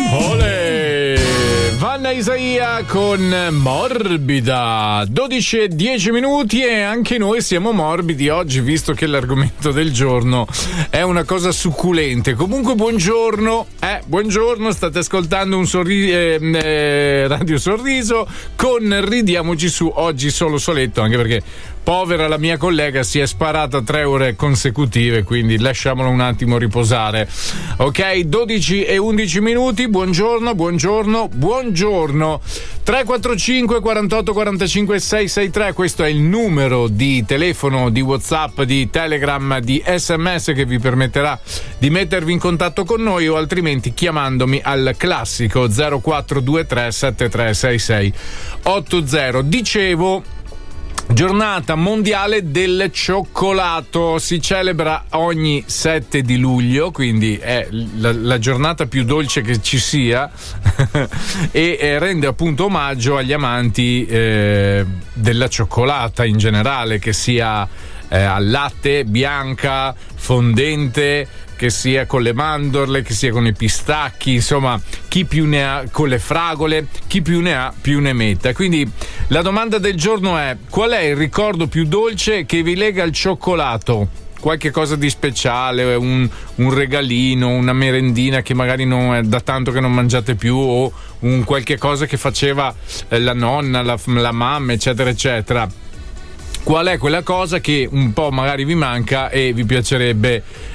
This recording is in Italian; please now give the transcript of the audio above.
Olè! Vanna Isaia con Morbida, 12:10 e anche noi siamo morbidi oggi, visto che l'argomento del giorno è una cosa succulente. Comunque buongiorno, state ascoltando un Radio Sorriso con Ridiamoci Su, oggi solo soletto, anche perché povera la mia collega si è sparata 3 ore consecutive, quindi lasciamolo un attimo riposare. Ok, 12:11. Buongiorno. 345 48 45 663, questo è il numero di telefono, di WhatsApp, di Telegram, di SMS che vi permetterà di mettervi in contatto con noi, o altrimenti chiamandomi al classico 0423 7366 80. Dicevo, giornata mondiale del cioccolato, si celebra ogni 7 di luglio, quindi è la giornata più dolce che ci sia e rende appunto omaggio agli amanti della cioccolata in generale, che sia al latte, bianca, fondente, che sia con le mandorle, che sia con i pistacchi, insomma, chi più ne ha, con le fragole, chi più ne ha più ne metta. Quindi la domanda del giorno è: qual è il ricordo più dolce che vi lega al cioccolato? Qualche cosa di speciale, un regalino, una merendina che magari non è da tanto che non mangiate più, o un qualche cosa che faceva la nonna, la mamma, eccetera eccetera. Qual è quella cosa che un po' magari vi manca e vi piacerebbe